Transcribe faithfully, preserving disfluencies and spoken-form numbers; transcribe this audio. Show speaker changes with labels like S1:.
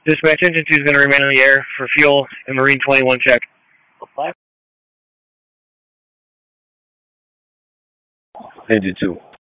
S1: Dispatch engine two is going to remain on the air for fuel and Marine twenty-one check.
S2: Engine two.